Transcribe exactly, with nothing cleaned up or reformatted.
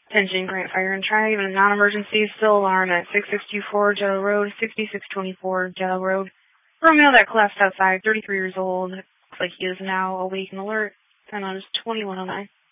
Attention, Grant Fire and Tribe, and non-emergency, still alarm at six six two four Jettle Road, sixty-six twenty-four Jettle Road. For a male that collapsed outside, thirty-three years old. Looks like he is now awake and alert. Time on is twenty-one oh nine.